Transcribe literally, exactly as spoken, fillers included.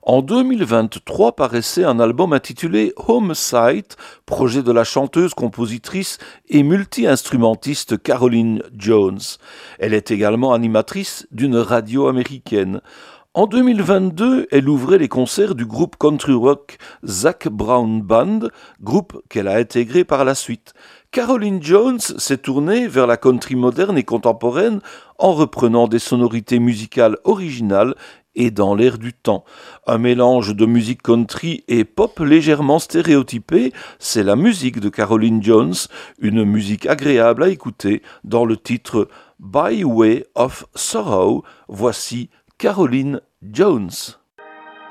En deux mille vingt-trois paraissait un album intitulé Homesite, projet de la chanteuse, compositrice et multi-instrumentiste Caroline Jones. Elle est également animatrice d'une radio américaine. En deux mille vingt-deux, elle ouvrait les concerts du groupe country rock Zac Brown Band, groupe qu'elle a intégré par la suite. Caroline Jones s'est tournée vers la country moderne et contemporaine en reprenant des sonorités musicales originales et dans l'air du temps. Un mélange de musique country et pop légèrement stéréotypée, c'est la musique de Caroline Jones, une musique agréable à écouter dans le titre By Way of Sorrow. Voici Caroline Jones.